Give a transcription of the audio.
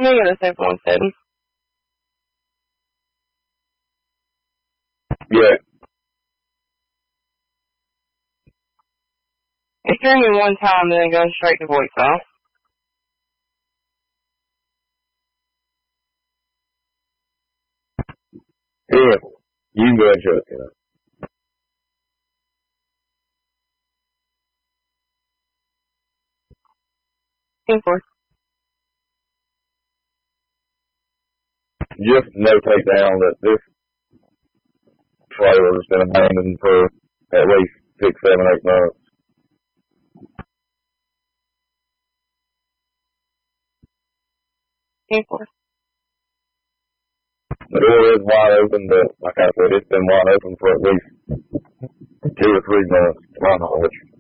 -717. Yeah. It's ringing one time and then goes straight to voicemail. Yeah. You can go ahead and shut it up. 10-4. Just notate down that this trailer has been abandoned for at least 6, 7, 8 months. The door is wide open, but like I said, it's been wide open for at least 2 or 3 months, to my knowledge.